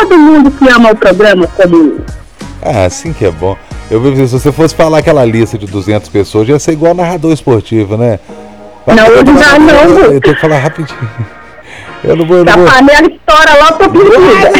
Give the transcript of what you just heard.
todo mundo que ama o programa como... Ah, assim que é bom. Eu vejo, se você fosse falar aquela lista de 200 pessoas, ia ser igual narrador esportivo, né? Não, eu já não. Eu tenho que falar rapidinho. Eu não vou. A panela estoura logo pra pedida.